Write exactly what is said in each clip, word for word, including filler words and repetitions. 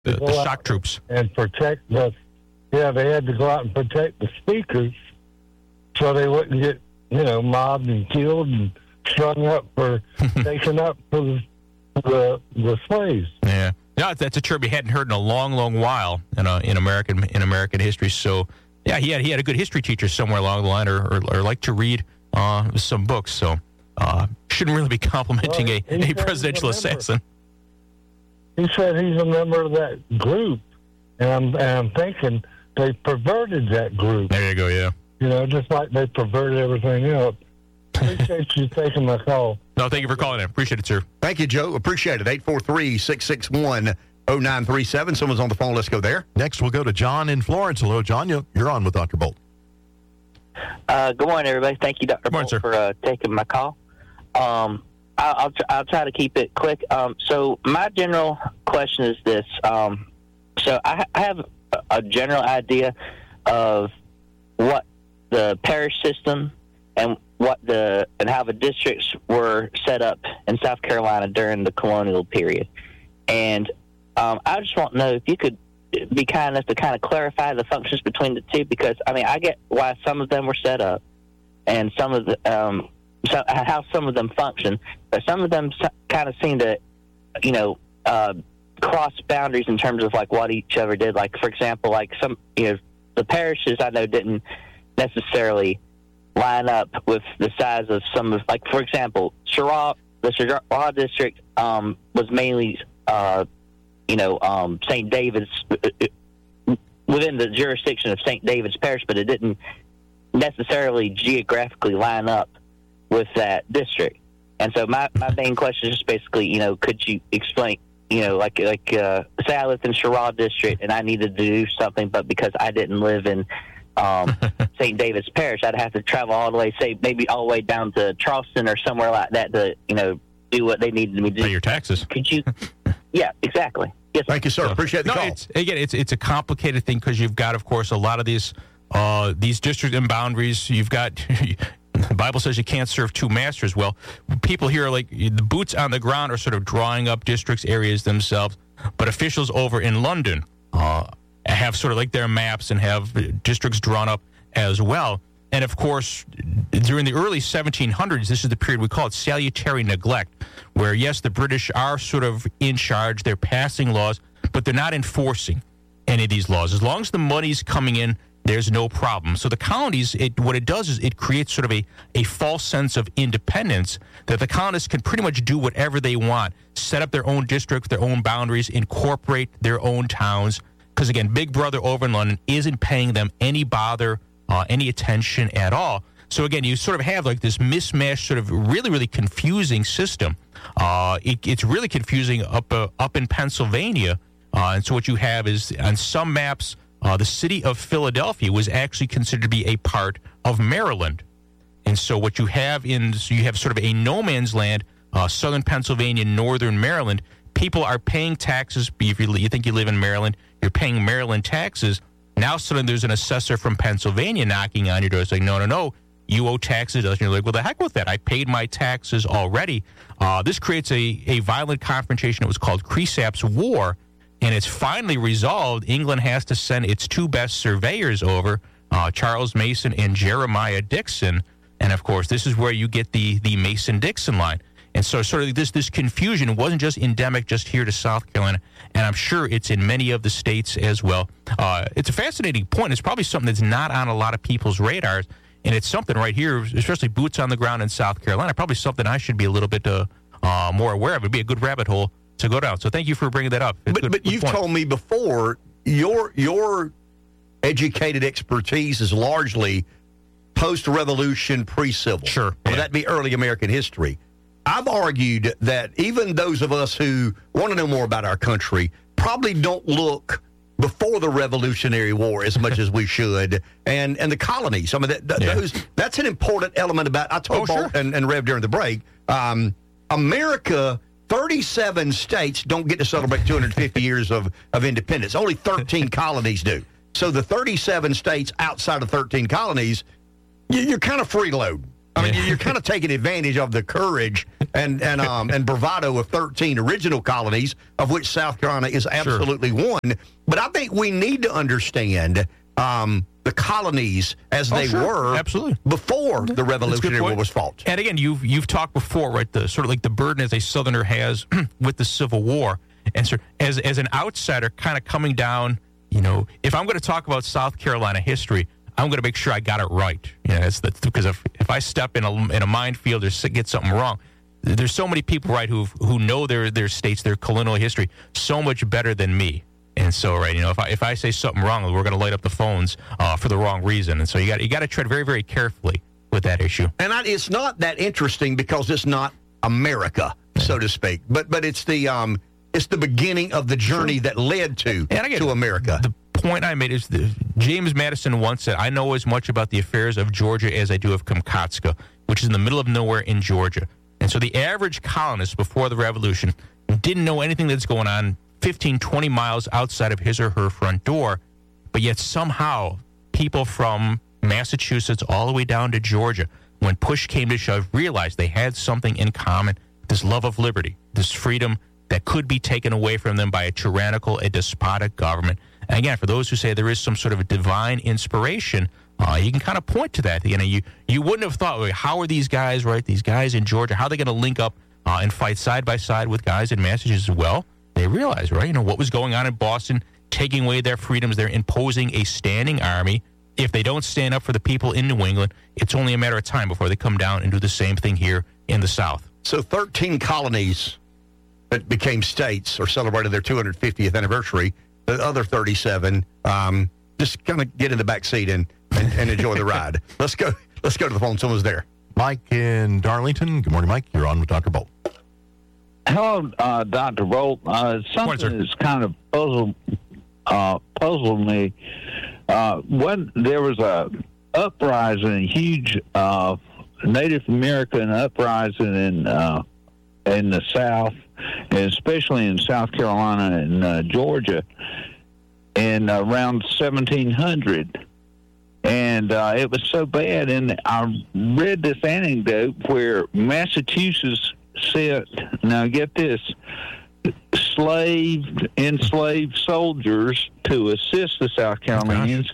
the, the shock troops. And protect the, yeah, they had to go out and protect the speakers so they wouldn't get, you know, mobbed and killed and strung up for taking up for the, the, the slaves. Yeah. No, that's a term you hadn't heard in a long, long while in uh, in American in American history. So, yeah, he had he had a good history teacher somewhere along the line, or or, or liked to read uh, some books. So, uh, shouldn't really be complimenting well, a, a presidential a assassin. He said he's a member of that group, and I'm, and I'm thinking they perverted that group. There you go. Yeah. You know, just like they perverted everything else. Appreciate you taking my call. No, thank you for calling in. Appreciate it, sir. Thank you, Joe. Appreciate it. eight four three, six six one, oh nine three seven. Someone's on the phone. Let's go there. Next, we'll go to John in Florence. Hello, John. You're on with Doctor Bolt. Uh, good morning, everybody. Thank you, Doctor Good morning, Bolt, sir. for uh, taking my call. Um, I'll, I'll, tr- I'll try to keep it quick. Um, so my general question is this. Um, so I, ha- I have a, a general idea of what the parish system and what the and how the districts were set up in South Carolina during the colonial period. And um, I just want to know if you could be kind enough to kind of clarify the functions between the two, because, I mean, I get why some of them were set up and some of the um, so, how some of them function, but some of them kind of seem to, you know, uh, cross boundaries in terms of, like, what each other did. Like, for example, like some, you know, the parishes I know didn't necessarily line up with the size of some of, like, for example, Sherrod, the Sherrod district um, was mainly, uh, you know, um, Saint David's, within the jurisdiction of Saint David's Parish, but it didn't necessarily geographically line up with that district. And so my, my main question is just basically, you know, could you explain, you know, like, like uh, say I lived in Sherrod district and I needed to do something, but because I didn't live in um, Saint David's Parish, I'd have to travel all the way, say maybe all the way down to Charleston or somewhere like that to, you know, do what they needed me to do. Pay your taxes. Could you? Yeah, exactly. Yes. Thank you, sir. So, Appreciate the no, call. It's, again, it's it's a complicated thing because you've got, of course, a lot of these uh, these district and boundaries. You've got the Bible says you can't serve two masters. Well, people here are like the boots on the ground are sort of drawing up districts, areas themselves, but officials over in London uh, have sort of like their maps and have districts drawn up as well. And, of course, during the early seventeen hundreds, this is the period we call it salutary neglect, where, yes, the British are sort of in charge. They're passing laws, but they're not enforcing any of these laws. As long as the money's coming in, there's no problem. So the colonies, it, what it does is it creates sort of a, a false sense of independence that the colonists can pretty much do whatever they want, set up their own districts, their own boundaries, incorporate their own towns. Because, again, Big Brother over in London isn't paying them any bother, uh, any attention at all. So, again, you sort of have like this mismatched, sort of really, really confusing system. Uh, it, it's really confusing up uh, up in Pennsylvania. Uh, and so what you have is on some maps, uh, the city of Philadelphia was actually considered to be a part of Maryland. And so what you have in, so you have sort of a no man's land, uh, southern Pennsylvania, northern Maryland. People are paying taxes. If you, you think you live in Maryland, you're paying Maryland taxes. Now suddenly there's an assessor from Pennsylvania knocking on your door saying, no, no, no, you owe taxes. And you're like, well, the heck with that. I paid my taxes already. Uh, this creates a, a violent confrontation. It was called Cresap's War, and it's finally resolved. England has to send its two best surveyors over, uh, Charles Mason and Jeremiah Dixon. And, of course, this is where you get the, the Mason-Dixon line. And so sort of this this confusion wasn't just endemic just here to South Carolina, and I'm sure it's in many of the states as well. Uh, it's a fascinating point. It's probably something that's not on a lot of people's radars, and it's something right here, especially boots on the ground in South Carolina, probably something I should be a little bit uh, uh, more aware of. It'd be a good rabbit hole to go down. So thank you for bringing that up. It's but good, but good you've point. told me before, your your educated expertise is largely post-revolution, pre-civil. Sure. Would Yeah. that be early American history? I've argued that even those of us who want to know more about our country probably don't look before the Revolutionary War as much as we should, and, and the colonies. I mean, that, that, Yeah. those, that's an important element about. I told Oh, Bolt sure. and, and Rev during the break, um, America, thirty-seven states don't get to celebrate two hundred fifty years of, of independence. Only thirteen colonies do. So the thirty-seven states outside of thirteen colonies, you, you're kind of freeloading. I mean, you're kind of taking advantage of the courage and and um, and bravado of thirteen original colonies, of which South Carolina is absolutely sure. one. But I think we need to understand um, the colonies as oh, they sure. were absolutely. before the Revolutionary War was fought. And again, you've you've talked before, right? The sort of like the burden as a Southerner has with the Civil War, and so as as an outsider, kind of coming down. You know, if I'm going to talk about South Carolina history, I'm going to make sure I got it right. You know, that's the, because if, if I step in a in a minefield or get something wrong, there's so many people, right, who who know their their states, their colonial history so much better than me. And so, right, you know, if I if I say something wrong, we're going to light up the phones uh, for the wrong reason. And so you got you got to tread very very carefully with that issue. And I, it's not that interesting because it's not America, so to speak. But but it's the um it's the beginning of the journey sure. that led to and again, to America. The point I made is that James Madison once said, "I know as much about the affairs of Georgia as I do of Kamchatka, which is in the middle of nowhere in Georgia." And so the average colonist before the Revolution didn't know anything that's going on fifteen, twenty miles outside of his or her front door, but yet somehow people from Massachusetts all the way down to Georgia, when push came to shove, realized they had something in common, this love of liberty, this freedom that could be taken away from them by a tyrannical, a despotic government. And again, for those who say there is some sort of a divine inspiration, uh, you can kind of point to that. You know, you, you wouldn't have thought, like, how are these guys, right, these guys in Georgia, how are they going to link up uh, and fight side by side with guys in Massachusetts? Well, they realized, right, you know, what was going on in Boston, taking away their freedoms. They're imposing a standing army. If they don't stand up for the people in New England, it's only a matter of time before they come down and do the same thing here in the South. So thirteen colonies that became states or celebrated their two hundred fiftieth anniversary. The other thirty-seven um, just kind of get in the back seat and, and, and enjoy the ride. Let's go. Let's go to the phone. Someone's there. Mike in Darlington. Good morning, Mike. You're on with Doctor Bolt. Hello, uh, Doctor Bolt. Uh, something that's kind of puzzled uh, puzzled me. Uh, when there was a uprising, a huge uh, Native American uprising in uh, in the South, and especially in South Carolina and uh, Georgia, in uh, around seventeen hundred. And uh, it was so bad. And I read this anecdote where Massachusetts sent, now get this, slaved, enslaved soldiers to assist the South Carolinians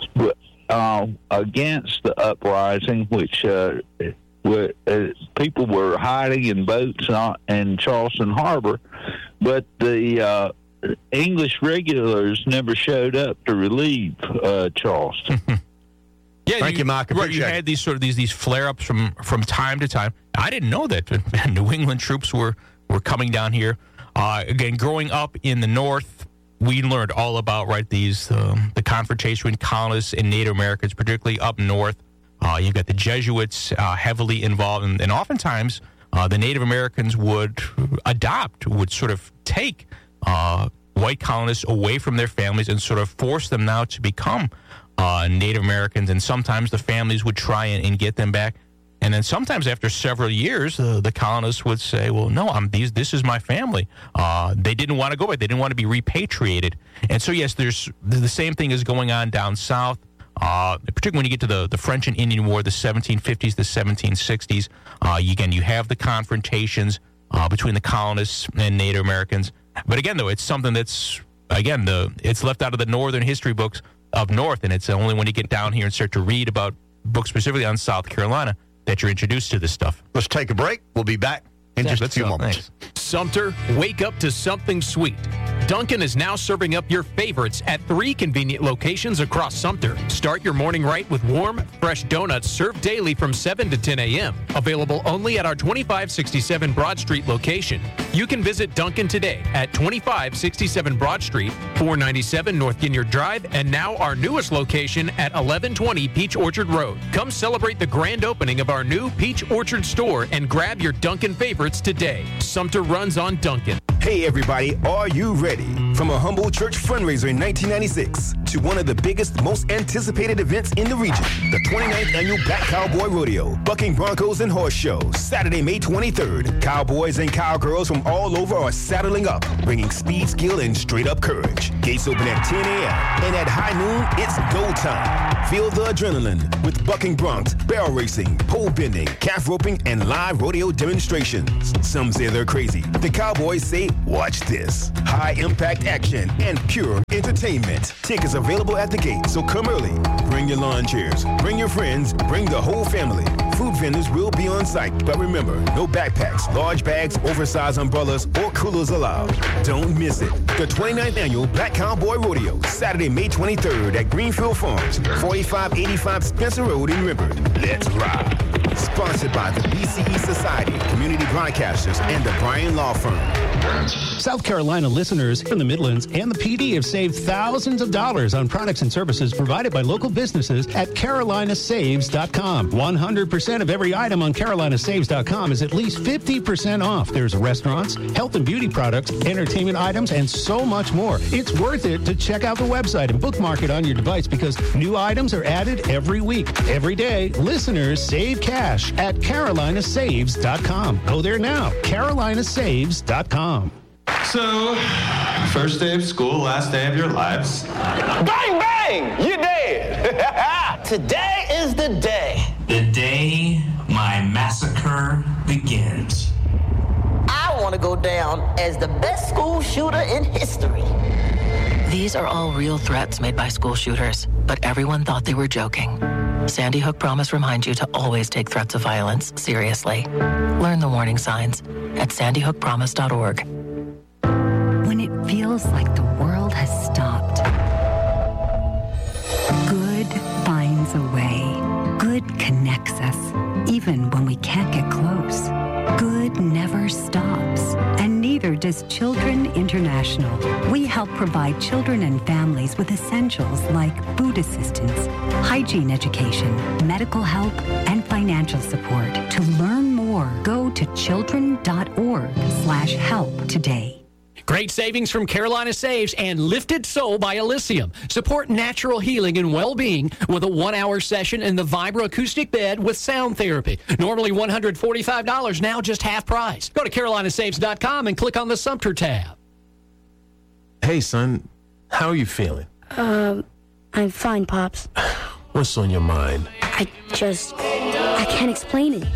uh, against the uprising, which uh, were, uh, people were hiding in boats in Charleston Harbor. But the uh, English regulars never showed up to relieve uh, Charleston. Yeah, Thank you, you Mike. Right, you had these sort of these these flare ups from from time to time. I didn't know that New England troops were were coming down here. Uh, again, growing up in the North, we learned all about right these um, the confrontation between colonists and Native Americans, particularly up north. Uh, you've got the Jesuits uh, heavily involved, and, and oftentimes uh, the Native Americans would adopt, would sort of take uh, white colonists away from their families and sort of force them now to become Uh, Native Americans, and sometimes the families would try and, and get them back. And then sometimes after several years, uh, the colonists would say, well, no, I'm these. This is my family. Uh, they didn't want to go back. They didn't want to be repatriated. And so, yes, there's the same thing is going on down south, uh, particularly when you get to the, the French and Indian War, the seventeen fifties, the seventeen sixties. Uh, you, again, you have the confrontations uh, between the colonists and Native Americans. But again, though, it's something that's, again, the it's left out of the northern history books up north, and it's only when you get down here and start to read about books specifically on South Carolina that you're introduced to this stuff. Let's take a break. We'll be back in yeah, just a few up. moments. Thanks. Sumter, wake up to something sweet. Dunkin' is now serving up your favorites at three convenient locations across Sumter. Start your morning right with warm, fresh donuts served daily from seven to ten a.m. Available only at our twenty-five sixty-seven Broad Street location. You can visit Dunkin' today at twenty-five sixty-seven Broad Street, four ninety-seven North Ginyard Drive, and now our newest location at eleven twenty Peach Orchard Road. Come celebrate the grand opening of our new Peach Orchard store and grab your Dunkin' favorites today. Sumter runs on Dunkin'. Hey everybody, are you ready From a humble church fundraiser in nineteen ninety-six to one of the biggest, most anticipated events in the region, the twenty-ninth Annual Black Cowboy Rodeo, Bucking Broncos and Horse Show, Saturday, May twenty-third. Cowboys and cowgirls from all over are saddling up, bringing speed, skill, and straight-up courage. Gates open at ten a.m., and at high noon, it's go time. Feel the adrenaline with bucking broncs, barrel racing, pole bending, calf roping, and live rodeo demonstrations. Some say they're crazy. The Cowboys say, watch this. High-impact action and pure entertainment. Tickets available at the gate, so come early. Bring your lawn chairs, bring your friends, bring the whole family. Food vendors will be on site, but remember, no backpacks, large bags, oversized umbrellas, or coolers allowed. Don't miss it. The twenty-ninth Annual Black Cowboy Rodeo, Saturday, May twenty-third at Greenfield Farms, forty-five eighty-five Spencer Road in River. Let's ride. Sponsored by the B C E Society, Community Broadcasters, and the Bryan Law Firm. South Carolina listeners from the Midlands and the P D have saved thousands of dollars on products and services provided by local businesses at Carolina Saves dot com. one hundred percent of every item on Carolina Saves dot com is at least fifty percent off. There's restaurants, health and beauty products, entertainment items, and so much more. It's worth it to check out the website and bookmark it on your device because new items are added every week. Every day, listeners save cash at Carolina Saves dot com. Go there now, Carolina Saves dot com. So, first day of school, last day of your lives. Bang, bang! You're dead! Today is the day. The day my massacre begins. I want to go down as the best school shooter in history. These are all real threats made by school shooters, but everyone thought they were joking. Sandy Hook Promise reminds you to always take threats of violence seriously. Learn the warning signs at sandy hook promise dot org. When it feels like the world has stopped, good finds a way. Good connects us, even when we can't get close. Good never stops, and neither does Children International. We help provide children and families with essentials like food assistance, hygiene education, medical help, and financial support. To learn more, go to children dot org slash help today. Great savings from Carolina Saves and Lifted Soul by Elysium. Support natural healing and well-being with a one-hour session in the Vibra acoustic bed with sound therapy. Normally one hundred forty-five dollars, now just half price. Go to Carolina Saves dot com and click on the Sumter tab. Hey, son, how are you feeling? Um, I'm fine, Pops. What's on your mind? I just, I can't explain it.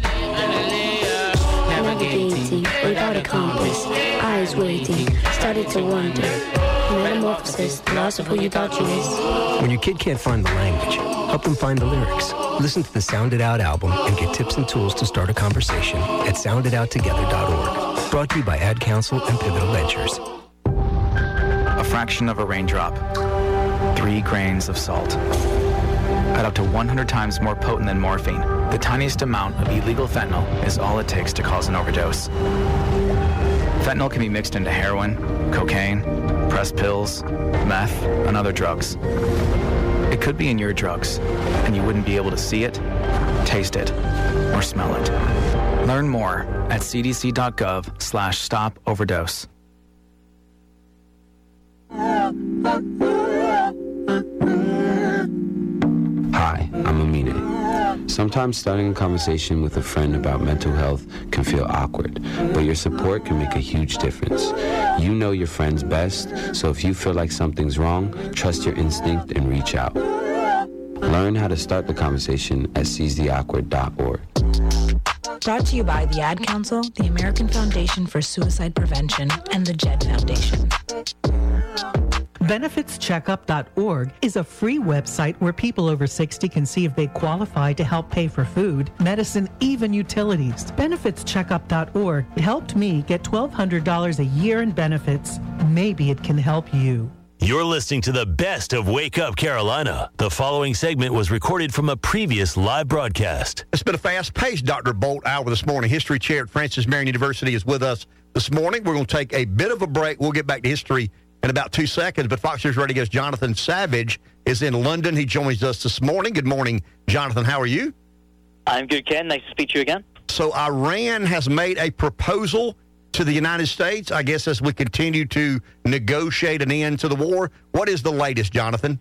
Navigating without a compass, eyes waiting, started to wonder. Metamorphosis, the loss of who you thought you was. When your kid can't find the language, help them find the lyrics. Listen to the Sound It Out album and get tips and tools to start a conversation at sound it out together dot org. Brought to you by Ad Council and Pivotal Ventures. A fraction of a raindrop, three grains of salt. At up to one hundred times more potent than morphine, the tiniest amount of illegal fentanyl is all it takes to cause an overdose. Fentanyl can be mixed into heroin, cocaine, pressed pills, meth, and other drugs. It could be in your drugs, and you wouldn't be able to see it, taste it, or smell it. Learn more at c d c dot gov slash stop overdose. Hi, I'm Amine. Sometimes starting a conversation with a friend about mental health can feel awkward, but your support can make a huge difference. You know your friends best, so if you feel like something's wrong, trust your instinct and reach out. Learn how to start the conversation at seize the awkward dot org. Brought to you by the Ad Council, the American Foundation for Suicide Prevention, and the Jed Foundation. benefits checkup dot org is a free website where people over sixty can see if they qualify to help pay for food, medicine, even utilities. benefits checkup dot org helped me get twelve hundred dollars a year in benefits. Maybe it can help you. You're listening to the best of Wake Up Carolina. The following segment was recorded from a previous live broadcast. It's been a fast-paced Doctor Bolt hour this morning. History chair at Francis Marion University is with us this morning. We're going to take a bit of a break. We'll get back to history in about two seconds. But Fox News Radio guest Jonathan Savage is in London. He joins us this morning. Good morning, Jonathan. How are you? I'm good, Ken. Nice to speak to you again. So Iran has made a proposal to the United States, I guess, as we continue to negotiate an end to the war? What is the latest, Jonathan?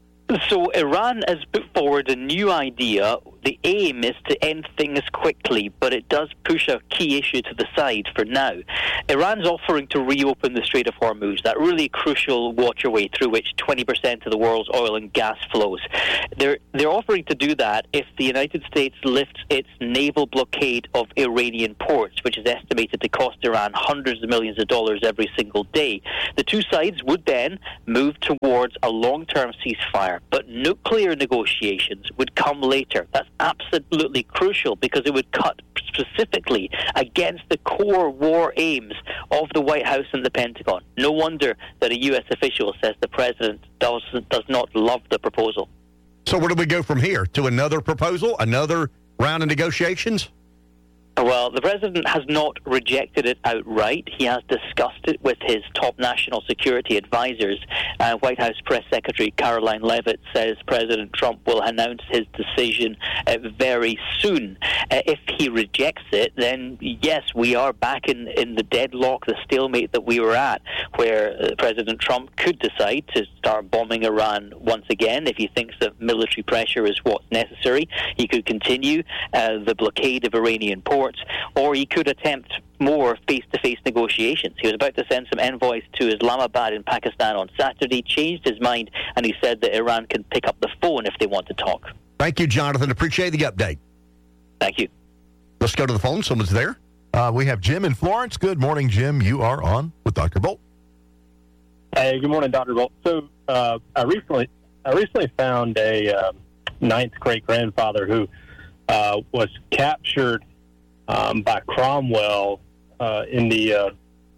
So Iran has put forward a new idea. The aim is to end things quickly, but it does push a key issue to the side for now. Iran's offering to reopen the Strait of Hormuz, that really crucial waterway through which twenty percent of the world's oil and gas flows. They're, they're offering to do that if the United States lifts its naval blockade of Iranian ports, which is estimated to cost Iran hundreds of millions of dollars every single day. The two sides would then move towards a long-term ceasefire, but nuclear negotiations would come later. That's absolutely crucial because it would cut specifically against the core war aims of the White House and the Pentagon. No wonder that a U S official says the president does, does not love the proposal. So where do we go from here? To another proposal? Another round of negotiations? Well, the president has not rejected it outright. He has discussed it with his top national security advisors. Uh, White House Press Secretary Caroline Leavitt says President Trump will announce his decision uh, very soon. Uh, if he rejects it, then yes, we are back in, in the deadlock, the stalemate that we were at, where uh, President Trump could decide to start bombing Iran once again if he thinks that military pressure is what's necessary. He could continue uh, the blockade of Iranian ports, or he could attempt more face-to-face negotiations. He was about to send some envoys to Islamabad in Pakistan on Saturday, changed his mind, and he said that Iran can pick up the phone if they want to talk. Thank you, Jonathan. Appreciate the update. Thank you. Let's go to the phone. Someone's there. Uh, we have Jim in Florence. Good morning, Jim. You are on with Doctor Bolt. Hey, good morning, Doctor Bolt. So uh, I recently I recently found a uh, ninth great-grandfather who uh, was captured Um, by Cromwell uh, in the uh,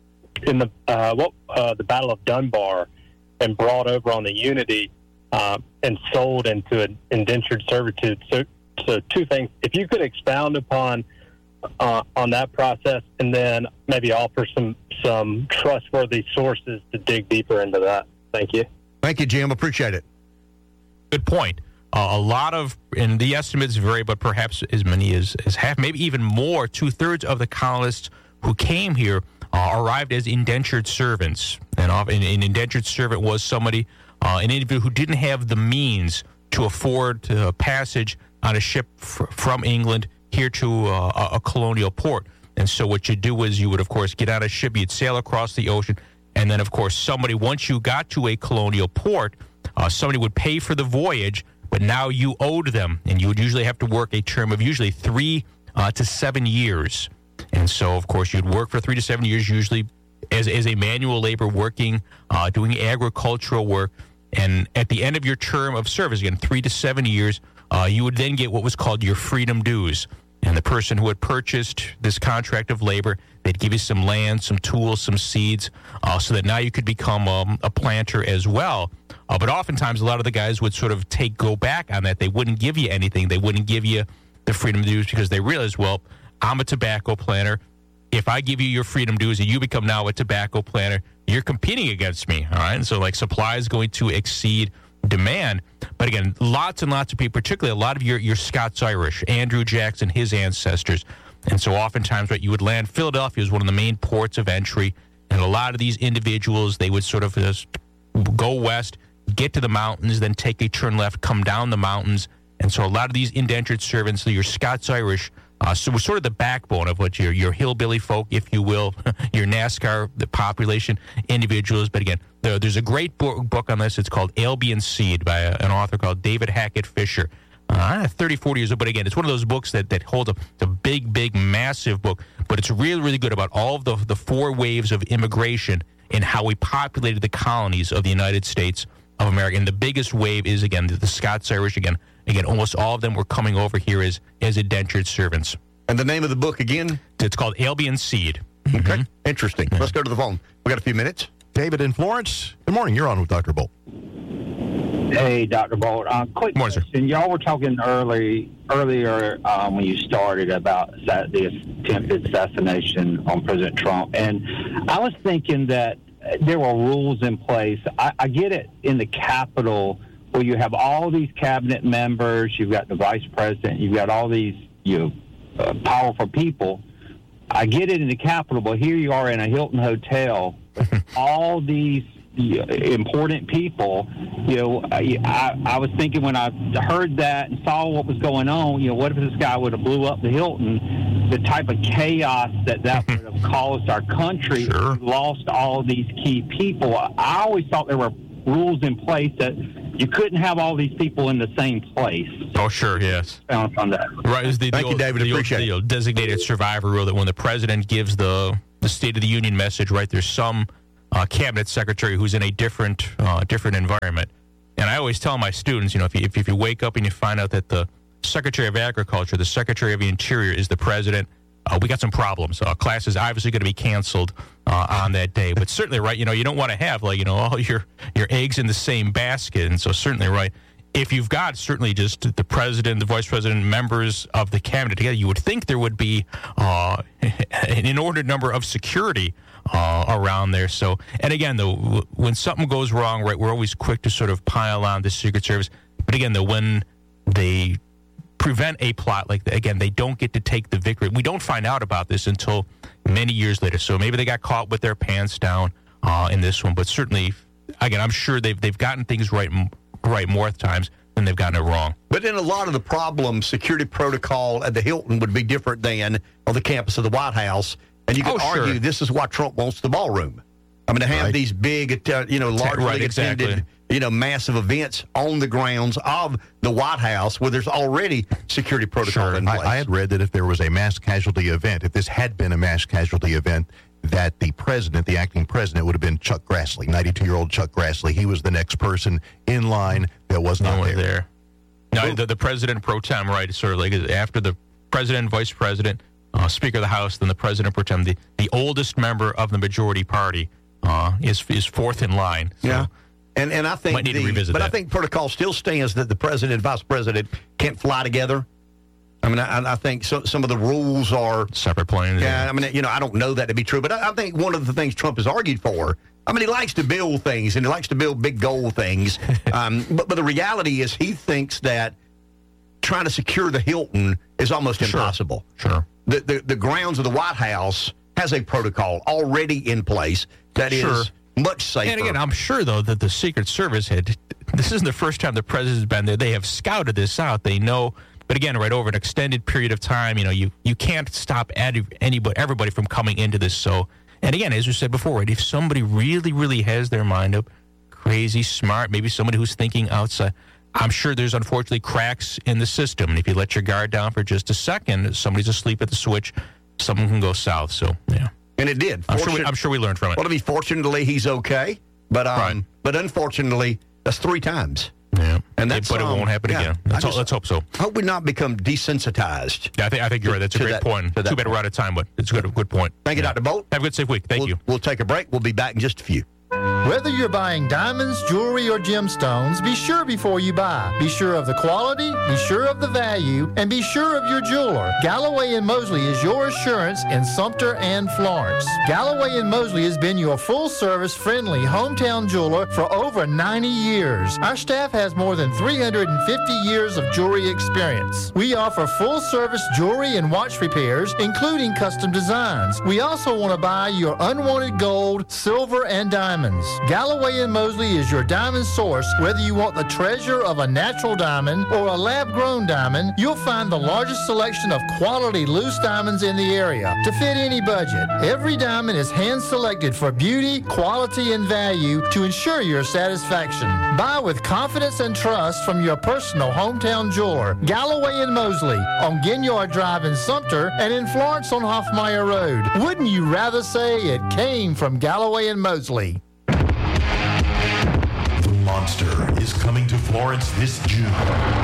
in the uh, what uh, the Battle of Dunbar, and brought over on the Unity uh, and sold into an indentured servitude. So, so two things. If you could expound upon uh, on that process, and then maybe offer some some trustworthy sources to dig deeper into that. Thank you. Thank you, Jim. Appreciate it. Good point. Uh, a lot of, and the estimates vary, but perhaps as many as, as half, maybe even more, two-thirds of the colonists who came here uh, arrived as indentured servants. And an, an indentured servant was somebody, uh, an individual who didn't have the means to afford uh, passage on a ship f- from England here to uh, a, a colonial port. And so what you do is you would, of course, get on a ship, you'd sail across the ocean, and then, of course, somebody, once you got to a colonial port, uh, somebody would pay for the voyage, but now you owed them, and you would usually have to work a term of usually three uh, to seven years. And so, of course, you'd work for three to seven years, usually as, as a manual labor, working, uh, doing agricultural work. And at the end of your term of service, again, three to seven years, uh, you would then get what was called your freedom dues. And the person who had purchased this contract of labor, they'd give you some land, some tools, some seeds, uh, so that now you could become um, a planter as well. Uh, but oftentimes, a lot of the guys would sort of take go back on that. They wouldn't give you anything. They wouldn't give you the freedom dues because they realized, well, I'm a tobacco planter. If I give you your freedom dues and you become now a tobacco planter, you're competing against me. All right. And so, like, supply is going to exceed demand. But again, lots and lots of people, particularly a lot of your, your Scots-Irish, Andrew Jackson, his ancestors. And so oftentimes, right, you would land, Philadelphia is one of the main ports of entry. And a lot of these individuals, they would sort of just go west, get to the mountains, then take a turn left, come down the mountains. And so a lot of these indentured servants, your Scots-Irish, uh, so was sort of the backbone of what your, your hillbilly folk, if you will, your NASCAR, the population individuals. But again, there, there's a great book, book on this. It's called Albion Seed by a, an author called David Hackett Fisher. Uh, thirty, forty years old, but again, it's one of those books that, that holds a, it's a big, big, massive book, but it's really, really good about all of the, the four waves of immigration and how we populated the colonies of the United States of America. And the biggest wave is, again, the, the Scots-Irish. Again, again, almost all of them were coming over here as, as indentured servants. And the name of the book again? It's called Albion Seed. Okay, mm-hmm. Interesting. Mm-hmm. Let's go to the phone. We got a few minutes. David in Florence. Good morning. You're on with Doctor Bolt. Hey, Doctor Bolt. Uh, quick morning, question. Y'all were talking early, earlier um, when you started about the attempted assassination on President Trump. And I was thinking that there were rules in place. I, I get it in the Capitol where you have all these cabinet members, you've got the vice president, you've got all these you know, uh, powerful people. I get it in the Capitol, but here you are in a Hilton hotel with all these uh, important people. You know, I, I, I was thinking when I heard that and saw what was going on, you know, what if this guy would have blew up the Hilton? The type of chaos that that would have caused our country. Sure. We lost all these key people. I always thought there were rules in place that you couldn't have all these people in the same place. Oh, sure, yes. Found on that. Right, is the, Thank the you, old, David. the Appreciate old, the designated survivor rule that when the president gives the the State of the Union message, right, there's some uh, cabinet secretary who's in a different uh, different environment. And I always tell my students, you know, if you, if, if you wake up and you find out that the Secretary of Agriculture, the Secretary of the Interior is the president, uh, we got some problems. Uh, class is obviously going to be canceled uh, on that day. But certainly, right, you know, you don't want to have, like, you know, all your, your eggs in the same basket. And so certainly, right, if you've got certainly just the president, the vice president, members of the cabinet together, you would think there would be uh, an inordinate number of security uh, around there. So, and again, though, when something goes wrong, right, we're always quick to sort of pile on the Secret Service. But again, though, when they prevent a plot like that, again, they don't get to take the victory. We don't find out about this until many years later. So maybe they got caught with their pants down uh, in this one. But certainly, again, I'm sure they've they've gotten things right right more times than they've gotten it wrong. But in a lot of the problems, security protocol at the Hilton would be different than on the campus of the White House. And you could Oh, argue sure. this is why Trump wants the ballroom. I mean, to have Right. these big, uh, you know, largely Right, exactly. attended, you know, massive events on the grounds of the White House where there's already security protocol Sure. in I, place. I had read that if there was a mass casualty event, if this had been a mass casualty event, that the president, the acting president, would have been Chuck Grassley, ninety-two-year-old Chuck Grassley. He was the next person in line that was No not one there. there. No, the, the president pro tem, right, is sort of like after the president, vice president, uh, Speaker of the House, then the president pro tem, the, the oldest member of the majority party uh, is is fourth in line. So. Yeah. And and I think Might need to the- revisit but that. I think protocol still stands that the president and vice president can't fly together. I mean, I, I think so, some of the rules are separate planes. Yeah, I mean, you know, I don't know that to be true, but I, I think one of the things Trump has argued for. I mean, he likes to build things and he likes to build big goal things. um, but but the reality is, he thinks that trying to secure the Hilton is almost impossible. Sure. The, the the grounds of the White House has a protocol already in place that is Sure. much safer. And again, I'm sure, though, that the Secret Service had, this isn't the first time the president's been there. They have scouted this out. They know, but again, right, over an extended period of time, you know, you, you can't stop any- anybody, everybody from coming into this. So, and again, as we said before, right, if somebody really, really has their mind up, crazy, smart, maybe somebody who's thinking outside, I'm sure there's unfortunately cracks in the system. And if you let your guard down for just a second, somebody's asleep at the switch, something can go south. So, yeah. And it did. I'm sure, we, Fortune- I'm sure we learned from it. Well, I mean, fortunately, he's okay. But um, Right. but unfortunately, that's three times. Yeah. And that's, but it um, won't happen yeah, again. I Let's, just- let's hope so. I hope we not become desensitized. Yeah, I think I think you're right. That's a to great that- point. to that Too bad we're out of time, but it's a good good point. Thank you, Yeah. Doctor Bolt. Have a good safe week. Thank We'll- you. We'll take a break. We'll be back in just a few. Whether you're buying diamonds, jewelry, or gemstones, be sure before you buy. Be sure of the quality, be sure of the value, and be sure of your jeweler. Galloway and Mosley is your assurance in Sumter and Florence. Galloway and Mosley has been your full-service, friendly hometown jeweler for over ninety years. Our staff has more than three hundred fifty years of jewelry experience. We offer full-service jewelry and watch repairs, including custom designs. We also want to buy your unwanted gold, silver, and diamonds. Galloway and Mosley is your diamond source. Whether you want the treasure of a natural diamond or a lab-grown diamond, you'll find the largest selection of quality loose diamonds in the area to fit any budget. Every diamond is hand-selected for beauty, quality, and value to ensure your satisfaction. Buy with confidence and trust from your personal hometown jeweler, Galloway and Mosley, on Ginyard Drive in Sumter and in Florence on Hoffmeyer Road. Wouldn't you rather say it came from Galloway and Mosley? The Monster is coming to Florence this June.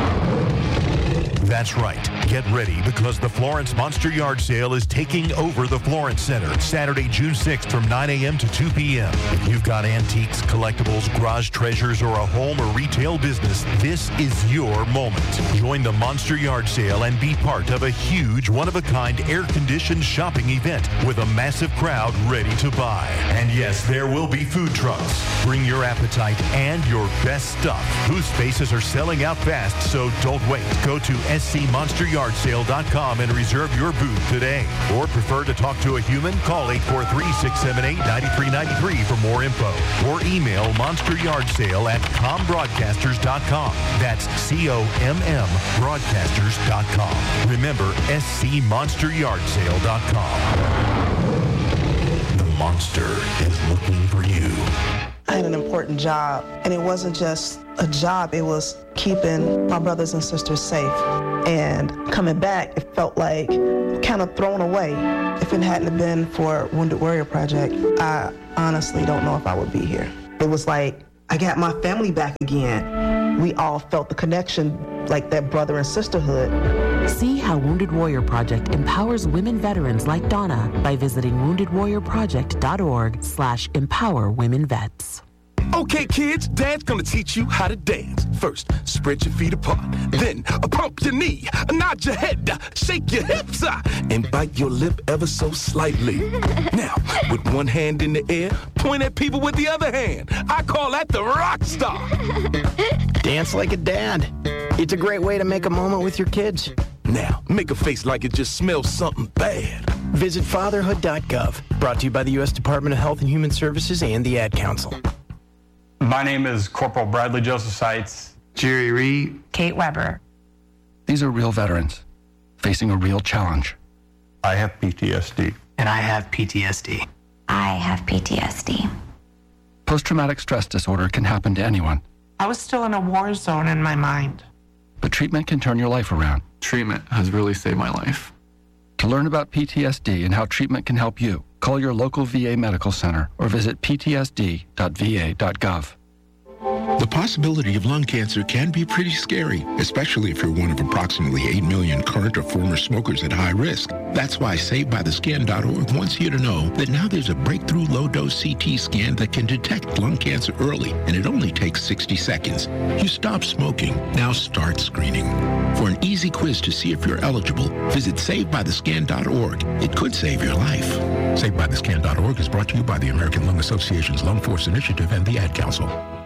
That's right. Get ready because the Florence Monster Yard Sale is taking over the Florence Center Saturday, June sixth from nine a.m. to two p.m. If you've got antiques, collectibles, garage treasures, or a home or retail business, this is your moment. Join the Monster Yard Sale and be part of a huge, one-of-a-kind, air-conditioned shopping event with a massive crowd ready to buy. And yes, there will be food trucks. Bring your appetite and your best stuff. Booth spaces are selling out fast, so don't wait. Go to s c monster yard sale dot com and reserve your booth today. Or prefer to talk to a human? Call eight four three, six seven eight, nine three nine three for more info. Or email monster yard sale at com broadcasters dot com. That's C O M M broadcasters dot com. Remember, s c monster yard sale dot com. The monster is looking for you. I had an important job, and it wasn't just a job, it was keeping my brothers and sisters safe. And coming back, it felt like kind of thrown away. If it hadn't been for Wounded Warrior Project, I honestly don't know if I would be here. It was like, I got my family back again. We all felt the connection, like that brother and sisterhood. See how Wounded Warrior Project empowers women veterans like Donna by visiting wounded warrior project dot org slash empower women vets. Okay, kids, Dad's gonna teach you how to dance. First, spread your feet apart. Then, uh, pump your knee, uh, nod your head, uh, shake your hips, uh, and bite your lip ever so slightly. Now, with one hand in the air, point at people with the other hand. I call that the rock star. Dance like a dad. It's a great way to make a moment with your kids. Now, make a face like it just smells something bad. Visit fatherhood dot gov. Brought to you by the U S Department of Health and Human Services and the Ad Council. My name is Corporal Bradley Joseph Seitz. Jerry Reed. Kate Weber. These are real veterans facing a real challenge. I have P T S D. And I have P T S D. I have P T S D. Post-traumatic stress disorder can happen to anyone. I was still in a war zone in my mind. But treatment can turn your life around. Treatment has really saved my life. To learn about P T S D and how treatment can help you, call your local V A medical center or visit p t s d dot v a dot gov. The possibility of lung cancer can be pretty scary, especially if you're one of approximately eight million current or former smokers at high risk. That's why Saved By The Skin dot org wants you to know that now there's a breakthrough low-dose C T scan that can detect lung cancer early, and it only takes sixty seconds. You stop smoking, now start screening. For an easy quiz to see if you're eligible, visit Saved By The Skin dot org. It could save your life. Saved By The Skin dot org is brought to you by the American Lung Association's Lung Force Initiative and the Ad Council.